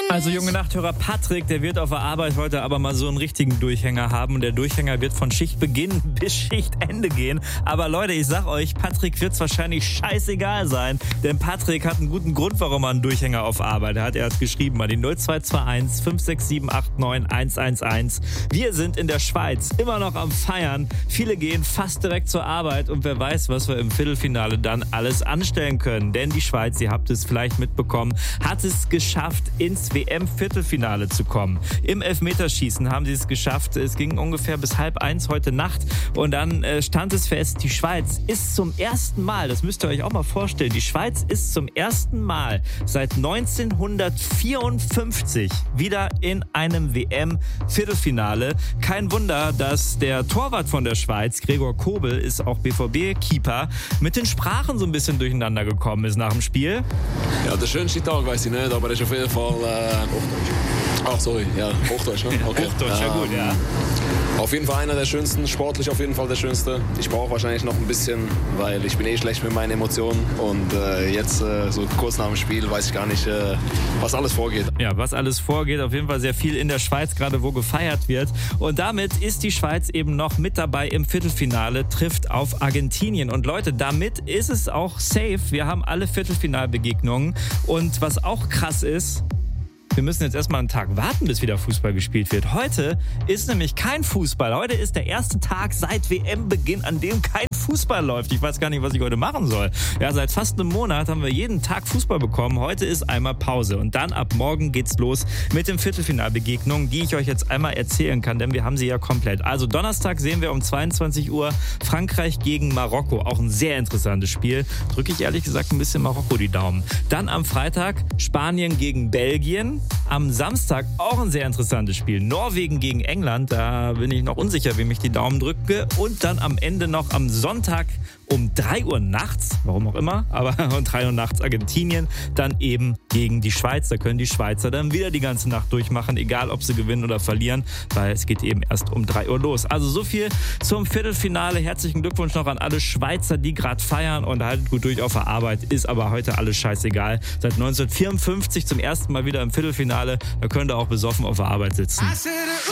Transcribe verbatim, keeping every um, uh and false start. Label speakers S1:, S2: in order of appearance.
S1: Also junge Nachthörer Patrick, der wird auf der Arbeit heute aber mal so einen richtigen Durchhänger haben. Und der Durchhänger wird von Schichtbeginn bis Schichtende gehen. Aber Leute, ich sag euch, Patrick wird's wahrscheinlich scheißegal sein. Denn Patrick hat einen guten Grund, warum er einen Durchhänger auf Arbeit hat. Er hat geschrieben an die null zwei zwei eins fünf sechs sieben acht neun eins eins eins. Wir sind in der Schweiz immer noch am Feiern. Viele gehen fast direkt zur Arbeit. Und wer weiß, was wir im Viertelfinale dann alles anstellen können. Denn die Schweiz, ihr habt es vielleicht mitbekommen, hat es geschafft, ins W M-Viertelfinale zu kommen. Im Elfmeterschießen haben sie es geschafft. Es ging ungefähr bis halb eins heute Nacht und dann äh, stand es fest, die Schweiz ist zum ersten Mal, das müsst ihr euch auch mal vorstellen, die Schweiz ist zum ersten Mal seit neunzehnhundertvierundfünfzig wieder in einem W M-Viertelfinale. Kein Wunder, dass der Torwart von der Schweiz, Gregor Kobel, ist auch B V B-Keeper, mit den Sprachen so ein bisschen durcheinander gekommen ist nach dem Spiel.
S2: Ja, der schönste Tag weiß ich nicht, aber das ist auf jeden Fall... Äh Ach, sorry, ja, Hochdeutsch, ne? Okay.
S1: Hochdeutsch, ja gut, ja.
S2: Auf jeden Fall einer der schönsten, sportlich auf jeden Fall der schönste. Ich brauche wahrscheinlich noch ein bisschen, weil ich bin eh schlecht mit meinen Emotionen. Und äh, jetzt, äh, so kurz nach dem Spiel, weiß ich gar nicht, äh, was alles vorgeht.
S1: Ja, was alles vorgeht, auf jeden Fall sehr viel in der Schweiz, gerade wo gefeiert wird. Und damit ist die Schweiz eben noch mit dabei im Viertelfinale, trifft auf Argentinien. Und Leute, damit ist es auch safe. Wir haben alle Viertelfinalbegegnungen. Und was auch krass ist, wir müssen jetzt erstmal einen Tag warten, bis wieder Fußball gespielt wird. Heute ist nämlich kein Fußball. Heute ist der erste Tag seit W M-Beginn, an dem kein Fußball läuft. Ich weiß gar nicht, was ich heute machen soll. Ja, seit fast einem Monat haben wir jeden Tag Fußball bekommen. Heute ist einmal Pause. Und dann ab morgen geht's los mit den Viertelfinalbegegnungen, die ich euch jetzt einmal erzählen kann, denn wir haben sie ja komplett. Also Donnerstag sehen wir um zweiundzwanzig Uhr Frankreich gegen Marokko. Auch ein sehr interessantes Spiel. Drücke ich ehrlich gesagt ein bisschen Marokko die Daumen. Dann am Freitag Spanien gegen Belgien. Am Samstag auch ein sehr interessantes Spiel. Norwegen gegen England. Da bin ich noch unsicher, wem ich die Daumen drücke. Und dann am Ende noch am Sonntag um drei Uhr nachts, warum auch immer, aber um drei Uhr nachts Argentinien, dann eben gegen die Schweiz. Da können die Schweizer dann wieder die ganze Nacht durchmachen, egal ob sie gewinnen oder verlieren, weil es geht eben erst um drei Uhr los. Also so viel zum Viertelfinale. Herzlichen Glückwunsch noch an alle Schweizer, die gerade feiern und haltet gut durch auf der Arbeit. Ist aber heute alles scheißegal. Seit neunzehnhundertvierundfünfzig zum ersten Mal wieder im Viertelfinale. Da könnt ihr auch besoffen auf der Arbeit sitzen.